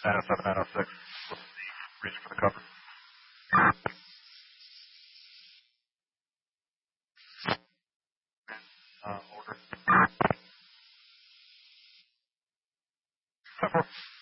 907, 906. What's the reason for the cover? Order. 10-4.